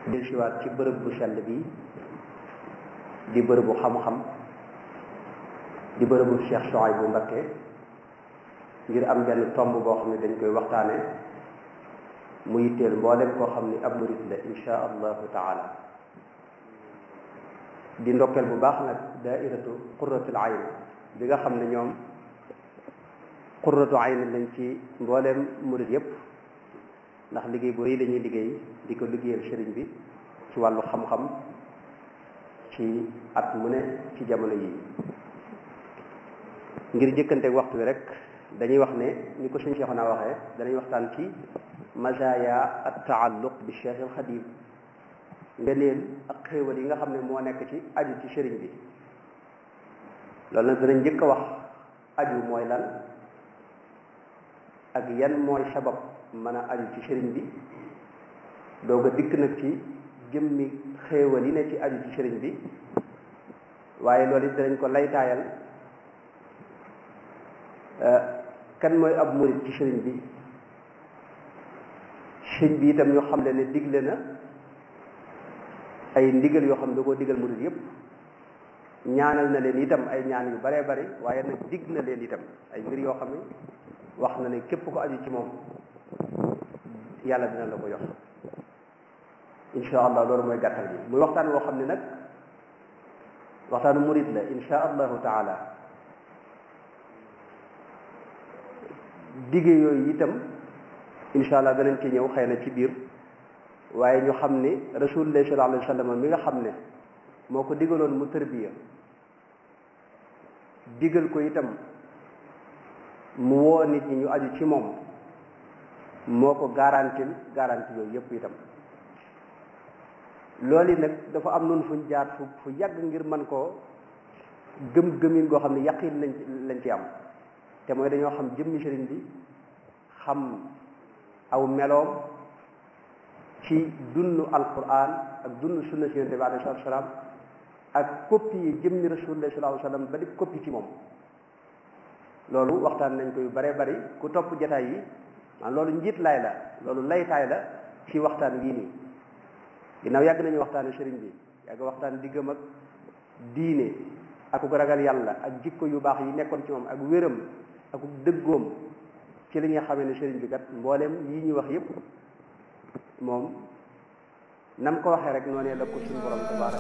dellusiwaat ci bërëb bu sell bi di bërëbu xam-xam di bërëbu Cheikh Souhaïbou Mbacké ngir am benn tomb boo xam ne dañ koy waxtaane mu yitteel mboolem koo xam ni ab murit la insha allahu taala di ndokkeel bu baax nag daairatu qurratul ayn bi nga xam ne ñoom qurratu ayn lañ ci mbooleem murit yépp ndax liggéey bu rëy lañuy liggéey di ko liggéeyal sëriñ bi ci wàllu xam-xam ci at mu ne ci jamono yi ngir jëkkanteeg waxtu wi rek dañuy wax ne ni ko sëñ Cheikhouna waxee danañ waxtaan ci mazaya at taalluq bi Cheikh al Xadim ngeneel ak xéewal yi nga xam ne moo nekk ci aju ci sëriñ bi loolu nag danañ njëkk a wax aju mooy lan ak yan mooy sabab mën a aju ci sëriñ bi doog a dikk nag ci jëmmi xéewal yi ne ci aju ci sëriñ bi waaye loolu it danañ ko laytaayal kan mooy ab murit ci sëriñ bi sëriñ bi itam ñu xam le ne digle na ay ndigal yoo xam ne da koo digal murit yépp ñaanal na leen itam ay ñaan yu baree bari waaye nag dig na leen itam ay mbir yoo xam ne wax na ne képp ko aju ci moom yàlla dina la ko jox insha allah loolu mooy gàttal bi muy waxtaan woo xam ne nag waxtaanu murit la insha allahu taala digge yooyu itam insha allah danañ ci ñëw xëy na ci biir waaye ñu xam ni rasulullah sallallahu alayhi wa sallam mi nga xam ne moo ko digaloon mu tërbiya digal ko itam mu woo nit ñi ñu aju ci moom moo ko garanti yooyu yëpp itam loolu yi nag dafa am noonu fuñ jaar fu yàgg ngir mën koo gëm-gëmin goo xam ne yaqin lañ ci am te mooy dañoo xam jëmmi sëriñ bi xam aw meloom ci dunnu alquran ak dunnu sunna si yonent bi alayhi salaatu salaam ak copie yi jëmmi rasulullah sallallahu alayhi wa sallam ba di copie ci moom loolu waxtaan nañ ko yu bare bari ku topp jataay yi loolu njiit laay la loolu laytaay la ci waxtaan wii nii ginnaaw yàgg nañu waxtaane sëriñ bi yàgg waxtaan diggam ak diine ak ku ragal yàlla ak jikko yu baax yi nekkoon ci moom ak wéram ak dëggoom ci li nga xamee ne sëriñ bi kat mbooleem yi ñuy wax yépp moom nam ko waxee rek noonee la ko suñu borom tabaaraka